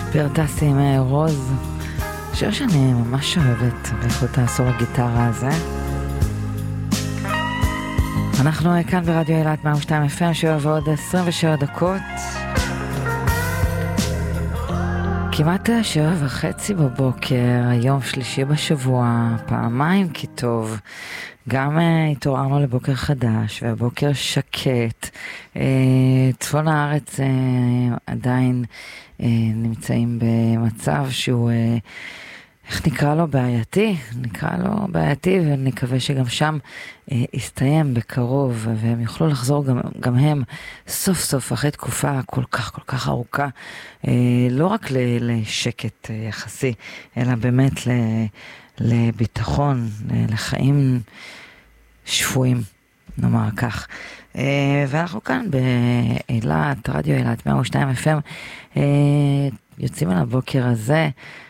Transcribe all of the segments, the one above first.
פרטסי עם רוז, שיר שאני ממש אוהבת, ואיכו תעשו לגיטרה הזה. אנחנו כאן ברדיו אילת 102 FM, שבע ועוד 27 דקות. כמעט 7:30 בבוקר, יום שלישי בשבוע, פעמיים כי טוב. גם התעוררנו לבוקר חדש, והבוקר שקט. צפון הארץ עדיין נמצאים במצב שהוא, איך נקרא לו, בעייתי. נקרא לו בעייתי, ונקווה שגם שם יסתיים בקרוב, והם יוכלו לחזור גם הם סוף סוף אחרי תקופה כל כך ארוכה, לא רק לשקט יחסי, אלא באמת לביטחון, לחיים שפויים, נאמר כך. ואנחנו כאן באילת, רדיו אילת 102 FM, יוצאים על הבוקר הזה,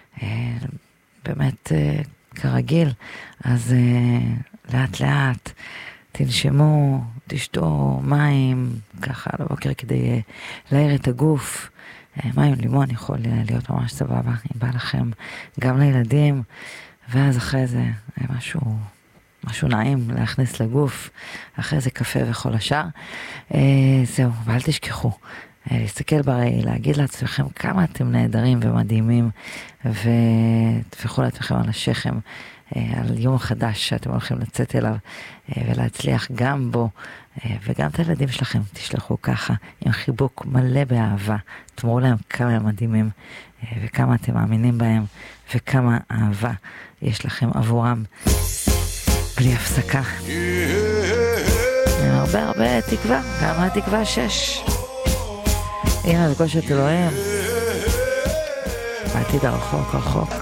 באמת כרגיל, אז לאט לאט תנשמו, תשתו מים ככה על הבוקר כדי להעיר את הגוף. מים לימון יכול להיות ממש סבבה, אם בא לכם, גם לילדים, ואז אחרי זה משהו נעים להכניס לגוף, אחרי זה קפה וכל השאר. זהו, ואל תשכחו להסתכל בראי, להגיד לעצמכם כמה אתם נהדרים ומדהימים, ותפחו לעצמכם על השכם על יום חדש שאתם הולכים לצאת אליו ולהצליח גם בו, וגם את הילדים שלכם תשלחו ככה עם חיבוק מלא באהבה, תמרו להם כמה הם מדהימים וכמה אתם מאמינים בהם וכמה אהבה יש לכם עבורם בלי הפסקה, עם הרבה תקווה, גם התקווה 6. הנה בקושת אלוהים, בעתיד הרחוק